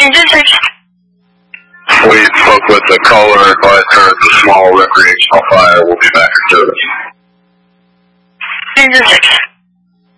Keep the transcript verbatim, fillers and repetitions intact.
Engine six. We spoke with the caller, advised her it's a small recreational fire. We'll be back in service. Engine six.